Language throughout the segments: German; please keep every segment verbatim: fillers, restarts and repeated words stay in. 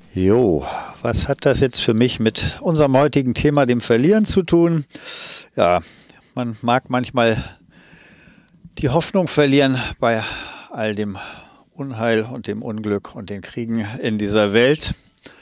Jo, was hat das jetzt für mich mit unserem heutigen Thema, dem Verlieren, zu tun? Ja, man mag manchmal die Hoffnung verlieren bei all dem Unheil und dem Unglück und den Kriegen in dieser Welt.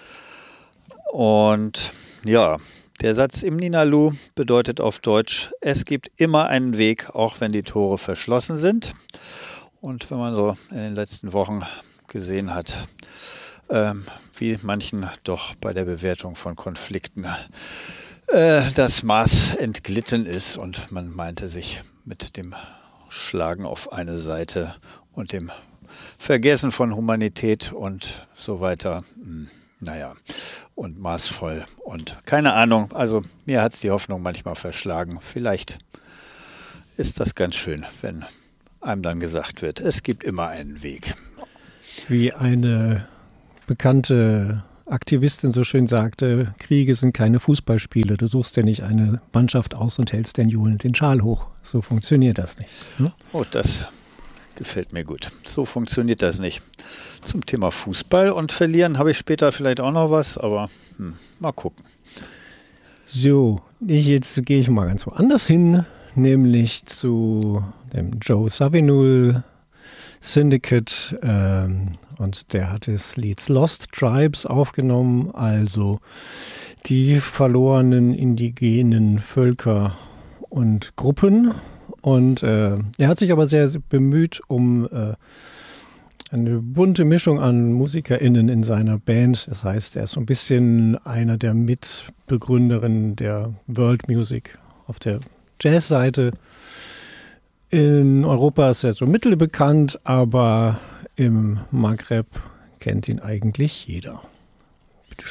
Und ja, der Satz im Ninalu bedeutet auf Deutsch, es gibt immer einen Weg, auch wenn die Tore verschlossen sind. Und wenn man so in den letzten Wochen gesehen hat, ähm, wie manchen doch bei der Bewertung von Konflikten äh, das Maß entglitten ist und man meinte sich mit dem Schlagen auf eine Seite und dem Vergessen von Humanität und so weiter, mh, naja, und maßvoll und keine Ahnung, also mir hat es die Hoffnung manchmal verschlagen. Vielleicht ist das ganz schön, wenn einem dann gesagt wird, es gibt immer einen Weg. Wie eine bekannte Aktivistin so schön sagte, Kriege sind keine Fußballspiele. Du suchst ja nicht eine Mannschaft aus und hältst den Julen den Schal hoch. So funktioniert das nicht. Ne? Oh, das gefällt mir gut. So funktioniert das nicht. Zum Thema Fußball und Verlieren habe ich später vielleicht auch noch was, aber hm, mal gucken. So, ich, jetzt gehe ich mal ganz woanders hin, nämlich zu dem Joe Zawinul Syndicate, ähm, und der hat das Lied Lost Tribes aufgenommen, also die verlorenen indigenen Völker und Gruppen. Und äh, er hat sich aber sehr bemüht um äh, eine bunte Mischung an MusikerInnen in seiner Band. Das heißt, er ist so ein bisschen einer der Mitbegründerinnen der World Music auf der Jazzseite. In Europa ist er so mittelbekannt, aber im Maghreb kennt ihn eigentlich jeder.